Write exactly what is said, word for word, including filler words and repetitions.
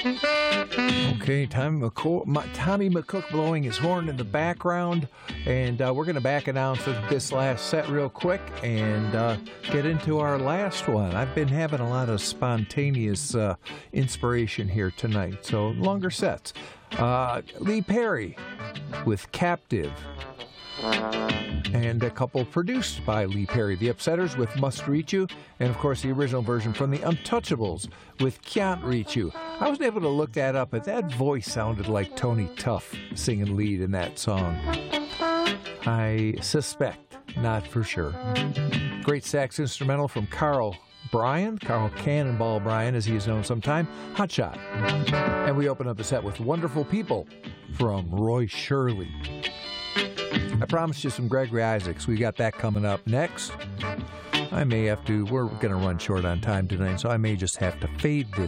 Okay, Tommy McCook, my, Tommy McCook blowing his horn in the background, and uh, we're going to back announce this last set real quick and uh, get into our last one. I've been having a lot of spontaneous uh, inspiration here tonight, so longer sets. Uh, Lee Perry with Captive, and a couple produced by Lee Perry. The Upsetters with Must Reach You, and of course the original version from the Untouchables with Can't Reach You. I wasn't able to look that up, but that voice sounded like Tony Tuff singing lead in that song. I suspect, not for sure. Great sax instrumental from Carl Bryan, Carl Cannonball Bryan, as he is known sometime, Hot Shot. And we open up the set with Wonderful People from Roy Shirley. I promised you some Gregory Isaacs. We got that coming up next. I may have to, we're going to run short on time tonight, so I may just have to fade this